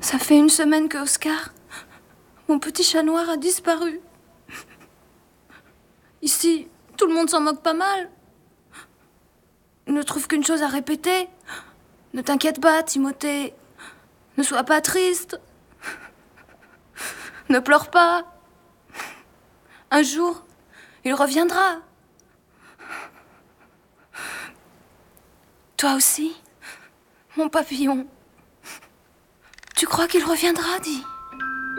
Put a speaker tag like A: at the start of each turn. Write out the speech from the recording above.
A: Ça fait une semaine que Oscar, mon petit chat noir, a disparu. Ici, tout le monde s'en moque pas mal. Il ne trouve qu'une chose à répéter. Ne t'inquiète pas, Timothée. Ne sois pas triste. Ne pleure pas. Un jour, il reviendra. Toi aussi, mon papillon. Tu crois qu'il reviendra, dis?